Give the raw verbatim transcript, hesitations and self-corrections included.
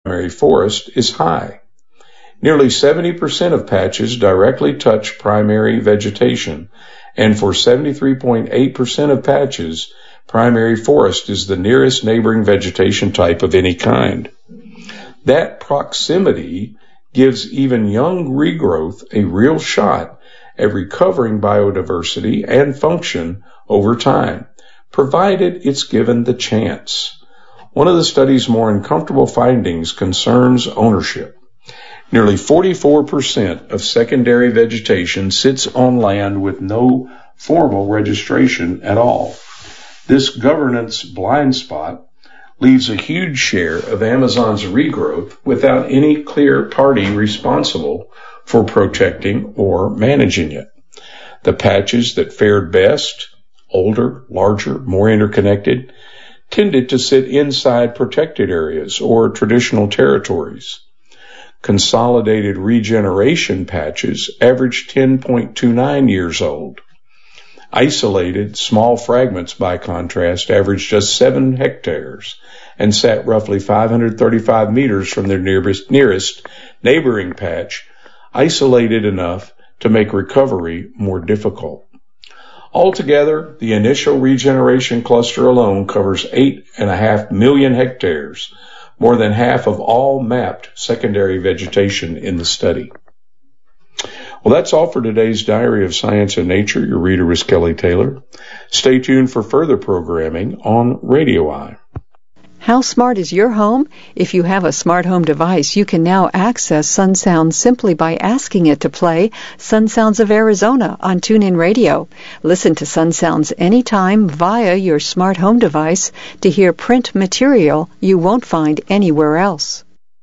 primary forest is high. Nearly seventy percent of patches directly touch primary vegetation, and for seventy-three point eight percent of patches, primary forest is the nearest neighboring vegetation type of any kind. That proximity gives even young regrowth a real shot at recovering biodiversity and function over time, provided it's given the chance. One of the study's more uncomfortable findings concerns ownership. Nearly forty-four percent of secondary vegetation sits on land with no formal registration at all. This governance blind spot leaves a huge share of Amazon's regrowth without any clear party responsible for protecting or managing it. The patches that fared best, older, larger, more interconnected, tended to sit inside protected areas or traditional territories. Consolidated regeneration patches averaged ten point two nine years old. Isolated, small fragments, by contrast, averaged just seven hectares and sat roughly five hundred thirty-five meters from their nearest, nearest neighboring patch, isolated enough to make recovery more difficult. Altogether, the initial regeneration cluster alone covers eight and a half million hectares, more than half of all mapped secondary vegetation in the study. Well, that's all for today's Diary of Science and Nature. Your reader is Kelly Taylor. Stay tuned for further programming on Radio Eye. How smart is your home? If you have a smart home device, you can now access Sun Sounds simply by asking it to play Sun Sounds of Arizona on TuneIn Radio. Listen to Sun Sounds anytime via your smart home device to hear print material you won't find anywhere else.